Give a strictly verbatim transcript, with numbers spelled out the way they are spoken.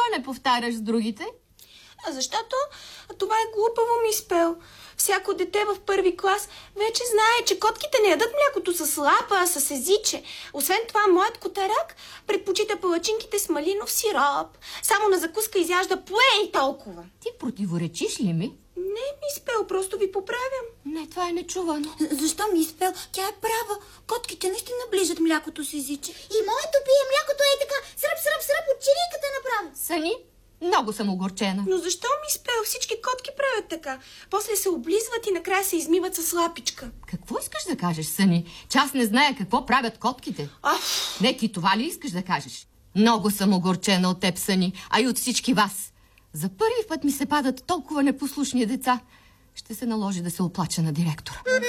не повтаряш с другите? А защото това е глупаво, мис Пел. Всяко дете в първи клас вече знае, че котките не ядат млякото с лапа, а с езиче. Освен това, моят котарак предпочита палачинките с малинов сироп. Само на закуска изяжда пле и толкова. Ти противоречиш ли ми? Не, мис Пел, просто ви поправям. Не, това е нечувано. Защо, мис Пел? Тя е права. Котките наистина ближат млякото с езиче. И моето пие млякото е така. Сръб, сръб, сръб от чириката направо. Сани, много съм огорчена. Но защо, мис Пел? Всички котки правят така. После се облизват и накрая се измиват с лапичка. Какво искаш да кажеш, Сани? Че аз не зная какво правят котките. Аф. Не, ти това ли искаш да кажеш? Много съм огорчена от теб, Сани, а и от всички вас. За първи път ми се падат толкова непослушни деца. Ще се наложи да се оплача на директора.